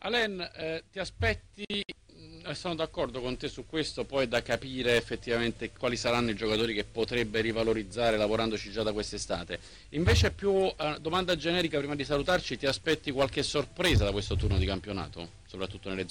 Alen, ti aspetti, sono d'accordo con te su questo, poi è da capire effettivamente quali saranno i giocatori che potrebbe rivalorizzare lavorandoci già da quest'estate. Invece più domanda generica prima di salutarci, ti aspetti qualche sorpresa da questo turno di campionato, soprattutto nelle